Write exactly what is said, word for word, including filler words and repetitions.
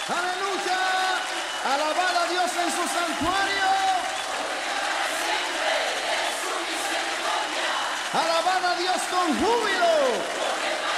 Aleluya. Alabad a Dios en su santuario. Alabad a Dios con júbilo.